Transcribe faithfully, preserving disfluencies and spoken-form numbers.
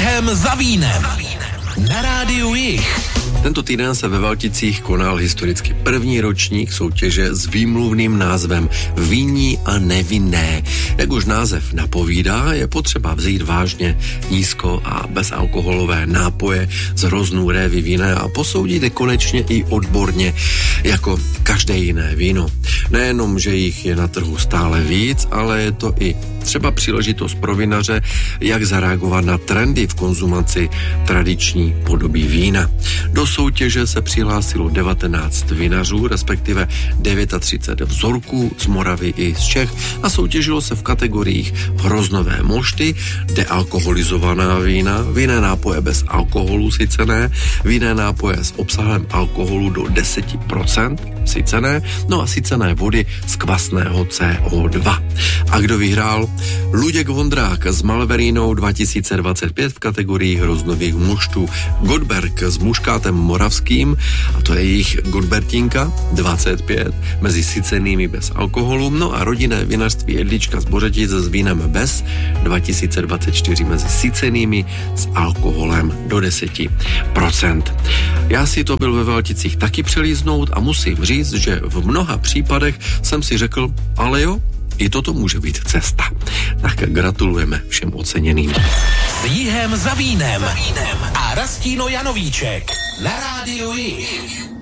Jihem za vínem. Na rádiu Jih. Tento týden se ve Valticích konal historicky první ročník soutěže s výmluvným názvem Vinní a nevinné. Jak už název napovídá, je potřeba vzít vážně nízko a bezalkoholové nápoje z hroznů révy vína a posoudit je konečně i odborně, jako každé jiné víno. Nejenom, že jich je na trhu stále víc, ale je to i třeba příležitost pro vinaře, jak zareagovat na trendy v konzumaci tradiční podoby vína. Do soutěže se přihlásilo devatenáct vinařů, respektive třicet devět vzorků z Moravy i z Čech a soutěžilo se v kategoriích hroznové mošty, dealkoholizovaná vína, vinné nápoje bez alkoholu, sice ne, vinné nápoje s obsahem alkoholu do deset procent, sice ne, no a sice ne vody z kvasného C O dva. A kdo vyhrál? Luděk Vondrák s Malverínou dva tisíce dvacet pět v kategorii hroznových moštů, Godberg s muškátem moravským, a to je jejich Godbertinka dvacet pět, mezi sycenými bez alkoholu, no a rodinné vinařství Jedlička z Bořetic s vínem bez dva tisíce dvacet čtyři mezi sycenými s alkoholem do deset procent. Já si to byl ve Valticích taky přelíznout a musím říct, že v mnoha případech jsem si řekl, ale jo, i toto může být cesta. Tak gratulujeme všem oceněným. S Jihem za vínem a Rastíno Janovíček na rádiu Jih.